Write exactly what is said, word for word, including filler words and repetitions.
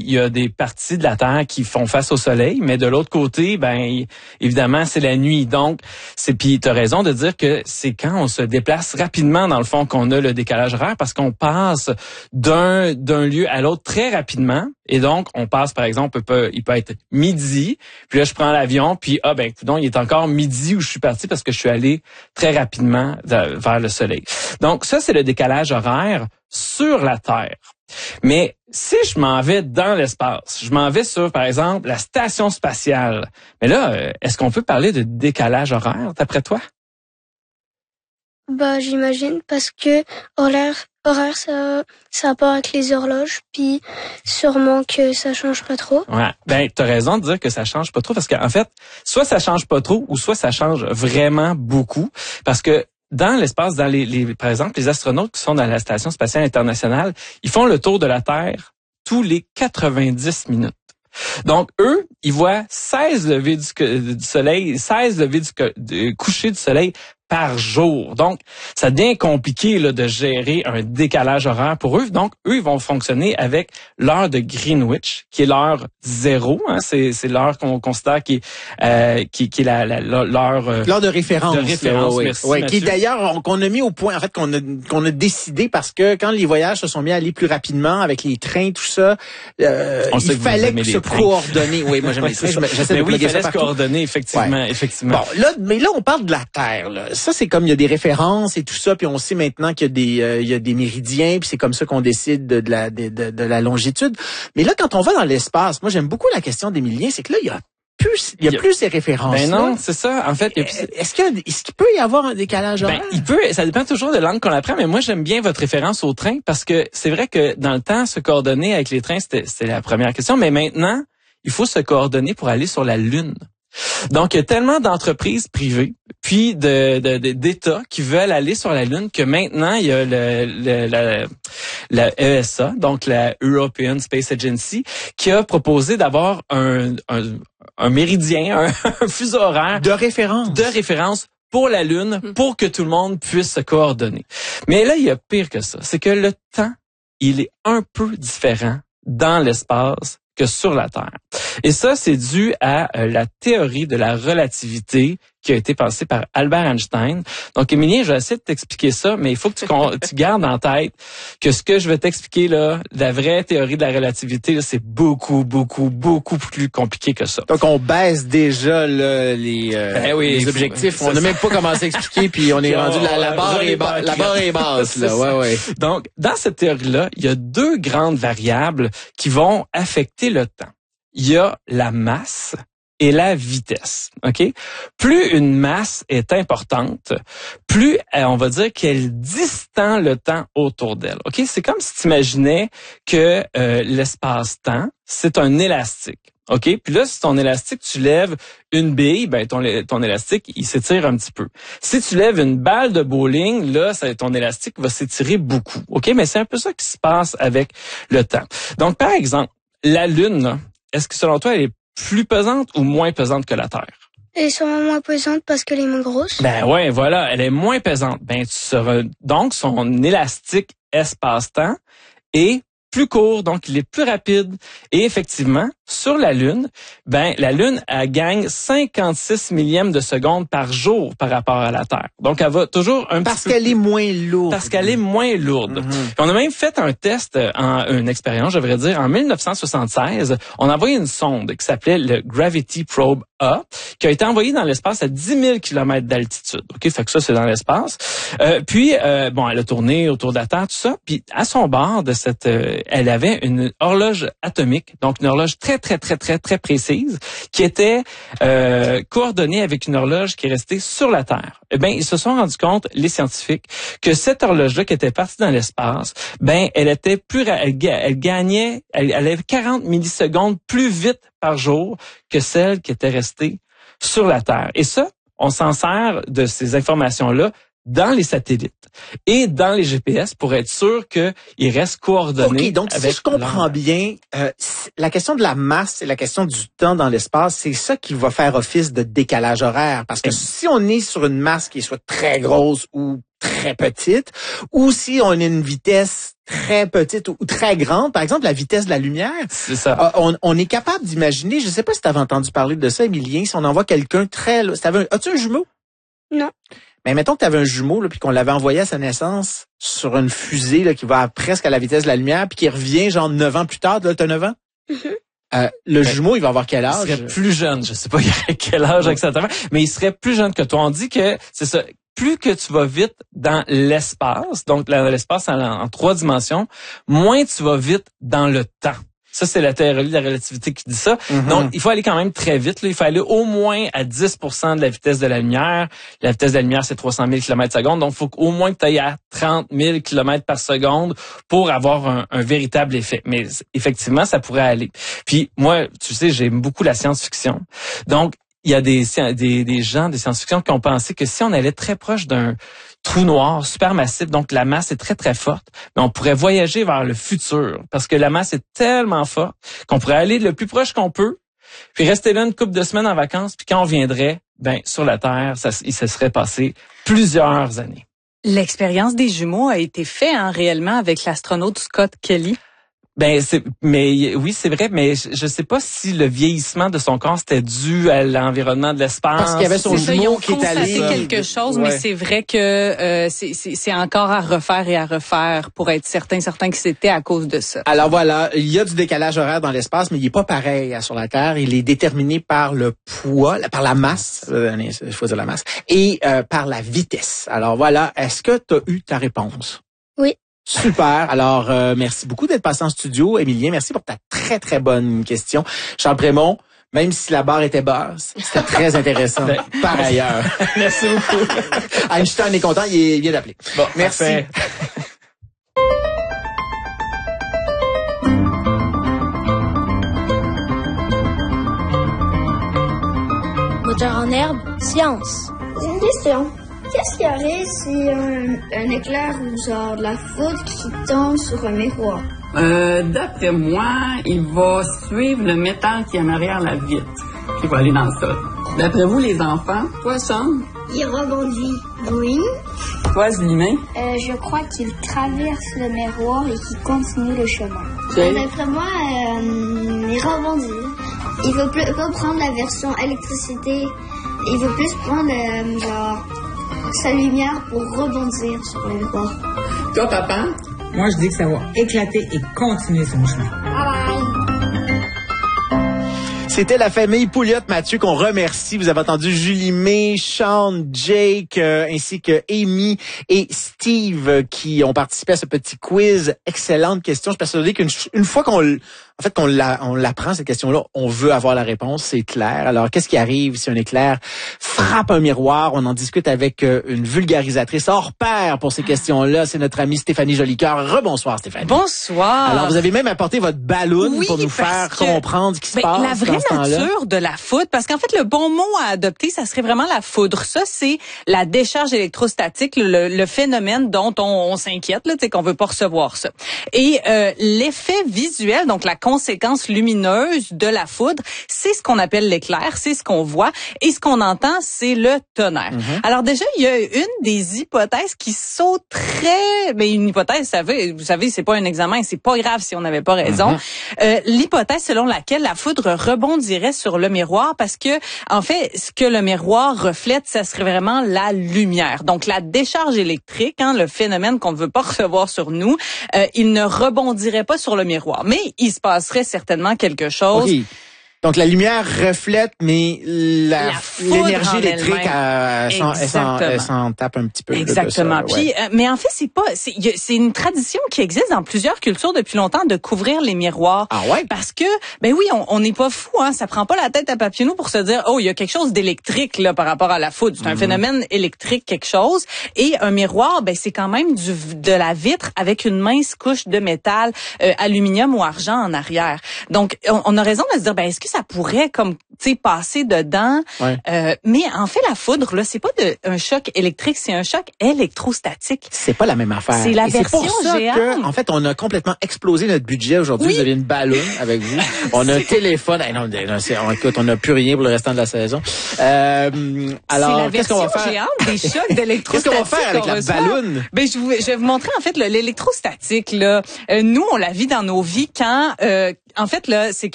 il y a des parties de la Terre qui font face au Soleil, mais de l'autre côté, ben évidemment, c'est la nuit. Donc, c'est puis tu as raison de dire que c'est quand on se déplace rapidement, dans le fond, qu'on a le décalage horaire, parce qu'on passe d'un d'un lieu à l'autre très rapidement. Et donc, on passe, par exemple, il peut, il peut être midi, puis là, je prends l'avion, puis ah ben, donc il est encore midi où je suis parti parce que je suis allé très rapidement vers le Soleil. Donc, ça, c'est le décalage horaire sur la Terre. Mais si je m'en vais dans l'espace, je m'en vais sur, par exemple, la station spatiale, mais là, est-ce qu'on peut parler de décalage horaire, d'après toi? Bah, j'imagine, parce que horaire, horaire, ça, ça a part avec les horloges, puis sûrement que ça change pas trop. Ouais. Ben, t'as raison de dire que ça change pas trop, parce qu'en fait, soit ça change pas trop, ou soit ça change vraiment beaucoup, parce que dans l'espace, dans les, les, par exemple, les astronautes qui sont dans la Station spatiale internationale, ils font le tour de la Terre tous les quatre-vingt-dix minutes. Donc, eux, ils voient seize levées du, du soleil, seize levées du, du coucher du soleil par jour. Donc, ça devient compliqué là, de gérer un décalage horaire pour eux. Donc, eux, ils vont fonctionner avec l'heure de Greenwich, qui est l'heure zéro. Hein, c'est, c'est l'heure qu'on considère qui est, euh, qui, qui est la, la, l'heure... Euh, l'heure de référence. De référence, là, oui, merci, oui, qui est Mathieu. d'ailleurs, on, qu'on a mis au point, en fait, qu'on a, qu'on a décidé parce que quand les voyages se sont mis à aller plus rapidement avec les trains, tout ça, euh, il fallait que se coordonner. Oui, moi, j'aime les trains. J'essaie mais de oui, il plugger fallait ça se partout. coordonner, effectivement, Ouais. effectivement. Bon, là, mais là, on parle de la Terre, là. Ça, c'est comme il y a des références et tout ça, puis on sait maintenant qu'il y a des, euh, il y a des méridiens, puis c'est comme ça qu'on décide de, de la, de, de, de la longitude. Mais là, quand on va dans l'espace, moi, j'aime beaucoup la question d'Émilien, c'est que là, il y a plus, il y a, il y a plus ces références. Ben non, c'est ça. En fait, il y a plus... est-ce qu'il y a, est-ce qu'il peut y avoir un décalage horaire? Ben, il peut, ça dépend toujours de l'angle qu'on apprend, mais moi, j'aime bien votre référence au train parce que c'est vrai que dans le temps, se coordonner avec les trains, c'était, c'était la première question, mais maintenant, il faut se coordonner pour aller sur la Lune. Donc, il y a tellement d'entreprises privées, puis de, de, de, d'États qui veulent aller sur la Lune que maintenant, il y a le, le, la, la E S A, donc la European Space Agency, qui a proposé d'avoir un, un, un méridien, un, un fuseau horaire de référence. de référence pour la Lune, pour que tout le monde puisse se coordonner. Mais là, il y a pire que ça. C'est que le temps, il est un peu différent dans l'espace que sur la Terre. Et ça, c'est dû à euh, la théorie de la relativité qui a été pensée par Albert Einstein. Donc, Émilien, je vais essayer de t'expliquer ça, mais il faut que tu, tu gardes en tête que ce que je vais t'expliquer, là, la vraie théorie de la relativité, là, c'est beaucoup, beaucoup, beaucoup plus compliqué que ça. Donc, on baisse déjà là, les, euh, ben oui, les objectifs. On n'a même pas commencé à expliquer, puis on est rendu, la, la barre est basse, la barre est basse, là. Ouais, ouais. Donc, dans cette théorie-là, il y a deux grandes variables qui vont affecter le temps. Il y a la masse et la vitesse. OK? Plus une masse est importante, plus on va dire qu'elle distend le temps autour d'elle. OK? C'est comme si tu imaginais que euh, l'espace-temps, c'est un élastique. OK? Puis là, si ton élastique, tu lèves une bille, ben ton, ton élastique, il s'étire un petit peu. Si tu lèves une balle de bowling, là, ça, ton élastique va s'étirer beaucoup. OK? Mais c'est un peu ça qui se passe avec le temps. Donc, par exemple, la Lune, là, est-ce que selon toi, elle est plus pesante ou moins pesante que la Terre? Elle est sûrement moins pesante parce qu'elle est moins grosse. Ben ouais, voilà, elle est moins pesante. Ben tu seras donc son élastique espace-temps est plus court, donc il est plus rapide. Et effectivement, sur la Lune, ben la Lune, elle gagne cinquante-six millièmes de seconde par jour par rapport à la Terre. Donc, elle va toujours un parce petit peu... qu'elle est moins lourde. Parce qu'elle est moins lourde. Mm-hmm. On a même fait un test, en, une expérience, je devrais dire, en dix-neuf cent soixante-seize. On a envoyé une sonde qui s'appelait le Gravity Probe A, qui a été envoyée dans l'espace à dix mille kilomètres d'altitude. OK, fait que ça, c'est dans l'espace. Euh, puis, euh, bon, elle a tourné autour de la Terre, tout ça. Puis, à son bord de cette... Euh, elle avait une horloge atomique, donc une horloge très, très, très, très, très précise, qui était euh, coordonnée avec une horloge qui est restée sur la Terre. Eh bien, ils se sont rendus compte, les scientifiques, que cette horloge-là qui était partie dans l'espace, ben, elle était plus, elle, elle gagnait, elle, elle avait quarante millisecondes plus vite par jour que celle qui était restée sur la Terre. Et ça, on s'en sert de ces informations-là dans les satellites et dans les G P S pour être sûr qu'ils restent coordonnés. OK, donc avec si je comprends leur... bien, euh, la question de la masse et la question du temps dans l'espace, c'est ça qui va faire office de décalage horaire. Parce que si on est sur une masse qui est soit très grosse ou très petite, ou si on a une vitesse très petite ou très grande. Par exemple, la vitesse de la lumière. C'est ça. On, on est capable d'imaginer, je sais pas si tu avais entendu parler de ça, Émilien, si on envoie quelqu'un très... Un, as-tu un jumeau? Non. Mais mettons que tu avais un jumeau, là, puis qu'on l'avait envoyé à sa naissance sur une fusée là, qui va presque à la vitesse de la lumière, puis qui revient genre neuf ans plus tard. Là, tu as neuf ans? Mm-hmm. Euh, le ben, jumeau, il va avoir quel âge? Il serait plus jeune. Je sais pas il aurait quel âge exactement, mais il serait plus jeune que toi. On dit que c'est ça. Plus que tu vas vite dans l'espace, donc dans l'espace en, en trois dimensions, moins tu vas vite dans le temps. Ça, c'est la théorie de la relativité qui dit ça. Mm-hmm. Donc, il faut aller quand même très vite. Là. Il faut aller au moins à dix pour cent de la vitesse de la lumière. La vitesse de la lumière, c'est trois cent mille kilomètres par seconde. Donc, il faut au moins que tu ailles à trente mille kilomètres par seconde pour avoir un, un véritable effet. Mais effectivement, ça pourrait aller. Puis, moi, tu sais, j'aime beaucoup la science-fiction. Donc, il y a des, des, des gens, des science-fiction qui ont pensé que si on allait très proche d'un trou noir supermassif, donc la masse est très, très forte, mais on pourrait voyager vers le futur parce que la masse est tellement forte qu'on pourrait aller le plus proche qu'on peut, puis rester là une couple de semaines en vacances, puis quand on viendrait, ben sur la Terre, ça, il se serait passé plusieurs années. L'expérience des jumeaux a été faite hein, réellement avec l'astronaute Scott Kelly. Ben c'est mais oui, c'est vrai, mais je, je sais pas si le vieillissement de son corps c'était dû à l'environnement de l'espace. Parce qu'il y avait son jumeau qui est allé quelque chose, ouais. Mais c'est vrai que euh, c'est, c'est c'est encore à refaire et à refaire pour être certain certain que c'était à cause de ça. Alors voilà, il y a du décalage horaire dans l'espace, mais il est pas pareil sur la Terre. Il est déterminé par le poids, par la masse, il faut dire la masse, et euh, par la vitesse. Alors voilà, est-ce que tu as eu ta réponse? Oui. Super. Alors, euh, merci beaucoup d'être passé en studio. Émilien, merci pour ta très, très bonne question. Charles Prémont, même si la barre était basse, c'était très intéressant par ailleurs. Merci beaucoup. Einstein est content, il vient d'appeler. Bon, merci. Parfait. Moteur en herbe, science. J'ai une question. Qu'est-ce qui arrive si un, un éclair ou genre de la foudre qui tombe sur un miroir? Euh, d'après moi, il va suivre le métal qui est en arrière la vitre, qui va aller dans le sol. D'après vous, les enfants, toi, Sam? Il rebondit. Oui. Toi, Zlimé? Euh, je crois qu'il traverse le miroir et qu'il continue le chemin. Okay. D'après moi, euh, il rebondit. Il veut plus, pas prendre la version électricité. Il veut plus prendre, euh, genre... sa lumière pour rebondir sur le miroir. Toi, papa? Moi, je dis que ça va éclater et continuer son chemin. Bye bye! C'était la famille Pouliot-Mathieu qu'on remercie. Vous avez entendu Julie May, Sean, Jake, euh, ainsi que Amy et Steve euh, qui ont participé à ce petit quiz. Excellente question. Je suis persuadé qu'une une fois qu'on en fait qu'on la, on l'apprend cette question-là, on veut avoir la réponse, c'est clair. Alors, qu'est-ce qui arrive si un éclair frappe un miroir? On en discute avec euh, une vulgarisatrice hors pair pour ces questions-là. C'est notre amie Stéphanie Jolicoeur. Rebonsoir, Stéphanie. Bonsoir. Alors, vous avez même apporté votre ballon oui, pour nous faire comprendre ce qui se passe. La vraie dans ce nature de la foudre, parce qu'en fait, le bon mot à adopter, ça serait vraiment la foudre. Ça, c'est la décharge électrostatique, le, le phénomène dont on, on s'inquiète, là, tu sais, qu'on veut pas recevoir ça. Et euh, l'effet visuel, donc la conséquence lumineuse de la foudre, c'est ce qu'on appelle l'éclair, c'est ce qu'on voit, et ce qu'on entend, c'est le tonnerre. Mm-hmm. Alors déjà, il y a une des hypothèses qui sauterait, mais une hypothèse, vous savez, vous savez, c'est pas un examen, c'est pas grave si on n'avait pas raison. Mm-hmm. Euh, l'hypothèse selon laquelle la foudre rebondirait sur le miroir, parce que en fait, ce que le miroir reflète, ça serait vraiment la lumière. Donc la décharge électrique, hein, le phénomène qu'on ne veut pas recevoir sur nous, euh, il ne rebondirait pas sur le miroir, mais il se passerait certainement quelque chose. Okay. Donc, la lumière reflète, mais la, la l'énergie électrique, elle, elle, elle, s'en, elle s'en tape un petit peu. Exactement. De ça, ouais. Puis, euh, mais en fait, c'est pas, c'est, y a, c'est une tradition qui existe dans plusieurs cultures depuis longtemps de couvrir les miroirs. Ah ouais? Parce que, ben oui, on n'est pas fou, hein. Ça prend pas la tête à Papineau pour se dire, oh, il y a quelque chose d'électrique, là, par rapport à la foudre. C'est un mm-hmm. phénomène électrique, quelque chose. Et un miroir, ben, c'est quand même du, de la vitre avec une mince couche de métal, euh, aluminium ou argent en arrière. Donc, on, on a raison de se dire, ben, est-ce que ça ça pourrait comme tu sais passer dedans. Ouais. Euh, mais en fait, la foudre là, c'est pas de, un choc électrique, c'est un choc électrostatique. C'est pas la même affaire. C'est la Et c'est version pour ça géante. que, en fait, on a complètement explosé notre budget aujourd'hui. Oui. Vous avez une ballon avec vous. On a un téléphone. Eh non, non, c'est, on, écoute, on n'a plus rien pour le restant de la saison. Euh, alors, c'est la qu'est-ce qu'on va version faire? géante des chocs d'électrostatique. Qu'est-ce qu'on va faire avec qu'on la reçoit. balloune? Ben je, vous, je vais vous montrer en fait là, l'électrostatique là. Euh, nous on la vit dans nos vies quand euh, en fait là c'est